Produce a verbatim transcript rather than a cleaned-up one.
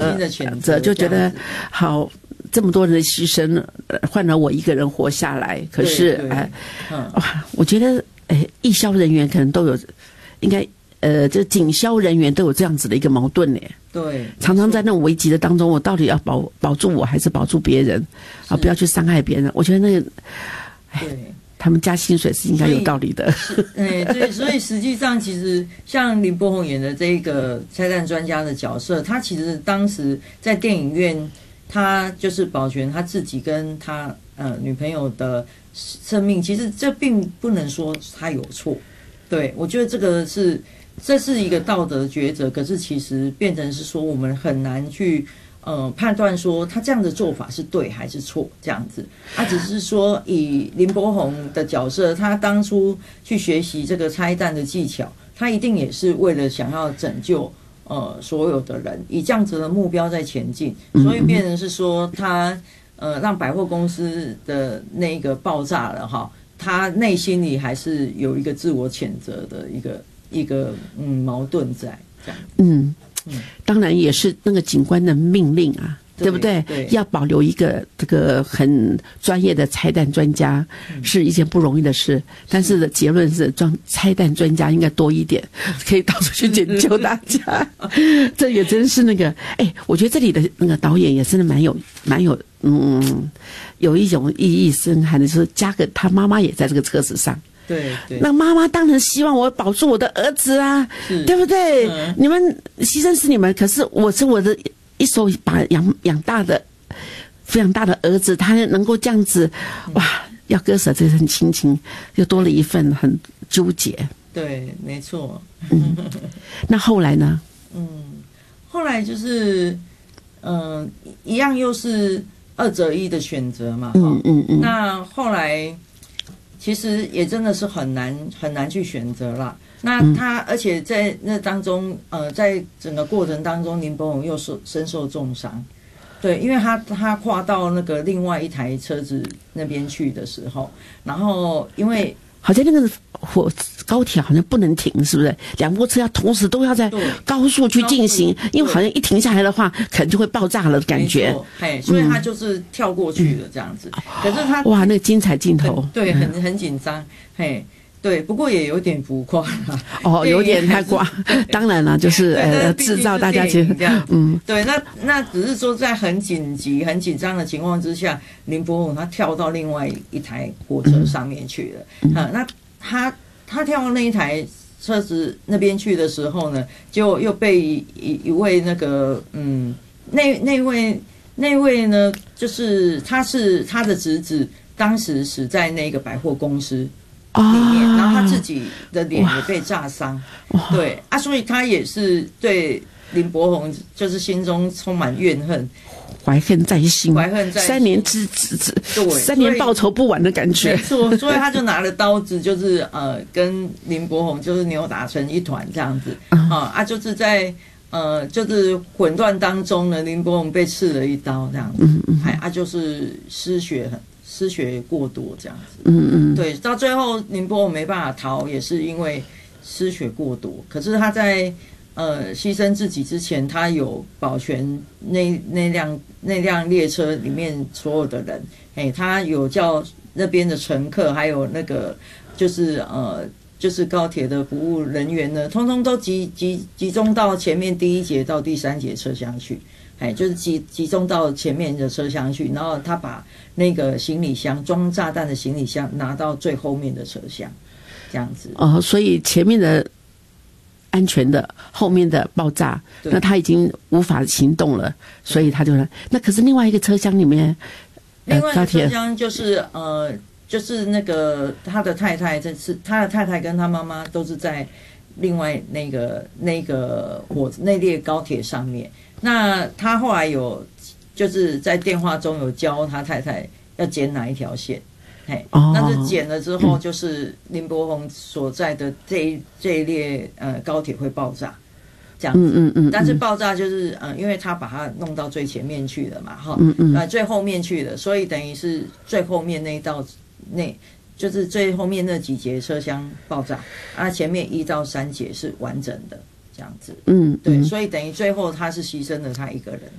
的选择，就觉得好。这么多人的牺牲，换了我一个人活下来。可是，哎，嗯、哇，我觉得，哎，义消人员可能都有，应该，呃，这警消人员都有这样子的一个矛盾呢。 对， 常常在那种危急的当中，我到底要保保住我，还是保住别人？啊，不要去伤害别人。我觉得那个，哎，他们加薪水是应该有道理的。 哎，对，所以实际上，其实像林柏宏演的这个拆弹专家的角色，他其实当时在电影院。他就是保全他自己跟他呃女朋友的生命，其实这并不能说他有错，对，我觉得这个是这是一个道德抉择，可是其实变成是说我们很难去呃判断说他这样的做法是对还是错这样子，他、啊、只是说以林柏宏的角色，他当初去学习这个拆弹的技巧，他一定也是为了想要拯救。呃，所有的人以这样子的目标在前进，所以变成是说他呃让百货公司的那个爆炸了哈，他内心里还是有一个自我谴责的一个一个嗯矛盾在这样。嗯嗯， 当然也是那个警官的命令啊。对不对？ 对， 要保留一个这个很专业的拆弹专家，嗯、是一件不容易的事。但是的结论是，装拆弹专家应该多一点，可以到处去解救大家。这也真是那个，哎，我觉得这里的那个导演也真的蛮有蛮有，嗯，有一种意义深含的，就是加个他妈妈也在这个车子上。 对对， 那妈妈当然希望我保住我的儿子啊，对不对？嗯、你们牺牲是你们，可是我是我的。一手把养养大的抚养大的儿子，他能够这样子，哇，要割舍这份亲情，又多了一份很纠结。 对，没错。 嗯，那后来呢？ 嗯，后来就是，嗯、呃，一样又是二择一的选择嘛。 嗯嗯嗯。 那后来其实也真的是很难很难去选择啦。那他，而且在那当中，呃，在整个过程当中，林柏宏又受深受重伤，对，因为他他跨到那个另外一台车子那边去的时候，然后因为好像那个火高铁好像不能停，是不是？两部车要同时都要在高速去进行，因为好像一停下来的话，可能就会爆炸了的感觉。 嘿，所以他就是跳过去了这样子。嗯、可是他哇，那个精彩镜头， 对，很很紧张，嘿。对，不过也有点浮夸啦。 哦，有点太夸。当然了，就是呃，制造大家觉得，嗯， 对，那那只是说在很紧急、很紧张的情况之下，林柏宏他跳到另外一台火车上面去了。嗯，啊、那他他跳到那一台车子那边去的时候呢，就又被一一位那个嗯，那那位那位呢，就是他是他的侄子，当时死在那个百货公司。里面，然后他自己的脸也被炸伤，对啊，所以他也是对林柏宏就是心中充满怨恨， 怀恨在心， 怀恨在心， 三年之之之， 对， 三年报仇不晚的感觉。 没错，所以他就拿了刀子，就是呃，跟林柏宏就是扭打成一团这样子，啊啊，就是在呃，就是混乱当中呢，林柏宏被刺了一刀这样子，嗯嗯，还啊，就是失血很。失血过多这样子， 嗯嗯， 对，到最后林柏宏没办法逃，也是因为失血过多。可是他在呃牺牲自己之前，他有保全那那辆那辆列车里面所有的人，哎，他有叫那边的乘客，还有那个就是呃就是高铁的服务人员呢，通通都集集集中到前面第一节到第三节车厢去。哎，就是集集中到前面的车厢去，然后他把那个行李箱装炸弹的行李箱拿到最后面的车厢，这样子。 哦，所以前面的安全的，后面的爆炸，那他已经无法行动了，所以他就那可是另外一个车厢里面， 呃、另外一个车厢就是呃，就是那个他的太太，这是他的太太跟他妈妈都是在另外那个那个火那列高铁上面。那他后来有就是在电话中有教他太太要剪哪一条线，嘿，哦、那是剪了之后，就是林柏宏所在的这一这一列呃高铁会爆炸，这样子。嗯嗯嗯。但是爆炸就是呃，因为他把它弄到最前面去了嘛，哈，嗯嗯，呃最后面去了，所以等于是最后面那一道那。就是最后面那几节车厢爆炸，啊，前面一到三节是完整的这样子，嗯，对，所以等于最后他是牺牲了他一个人